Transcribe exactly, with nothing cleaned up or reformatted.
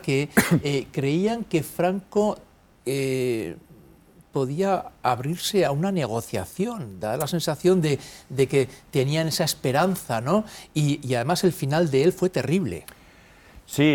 que eh, creían que Franco eh, podía abrirse a una negociación, da la sensación de, de que tenían esa esperanza, ¿no? Y, y además el final de él fue terrible. Sí,